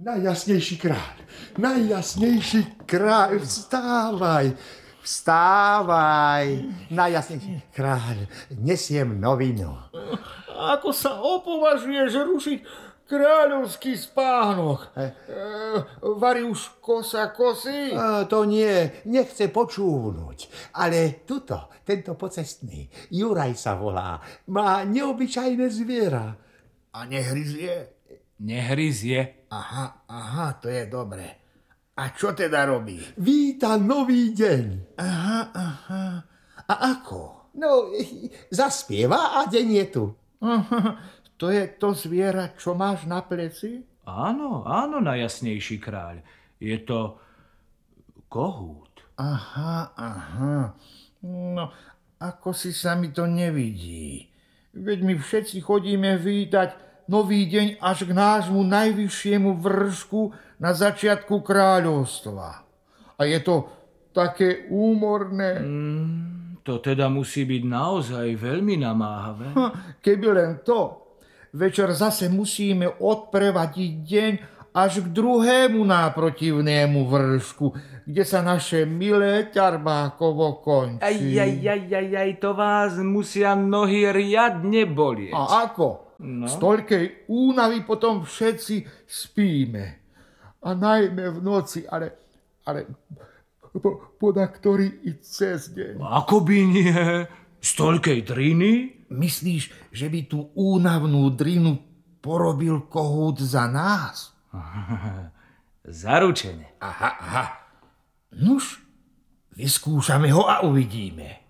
Najjasnejší kráľ, vstávaj, najjasnejší kráľ, nesiem novinu. Ako sa opovažuješ rušiť kráľovský spánok? Vari už kosa kosí? To nie, nechce počúvnuť, ale tento pocestný, Juraj sa volá, má neobyčajné zviera. A nehryzie? Nehryzie. Aha, to je dobré. A čo teda robí? Víta nový deň. Aha. A ako? No, zaspieva a deň je tu. To je to zviera, čo máš na pleci? Áno, najjasnejší kráľ. Je to kohút. Aha. No, ako si sa mi to nevidí. Veď my všetci chodíme vítať nový deň až k nášmu najvyššiemu vršku na začiatku kráľovstva. A je to také úmorné. To teda musí byť naozaj veľmi namáhavé. Keby len to. Večer zase musíme odprevadiť deň až k druhému náprotivnému vršku, kde sa naše milé ťarbákovo končí. To vás musia nohy riadne bolieť. A ako? No. Z toľkej únavy potom všetci spíme. A najmä v noci, ale poda ktorý i cez deň. Ako by nie? Z toľkej driny? Myslíš, že by tú únavnú drinu porobil kohút za nás? Zaručene. Aha. Nuž, vyskúšame ho a uvidíme.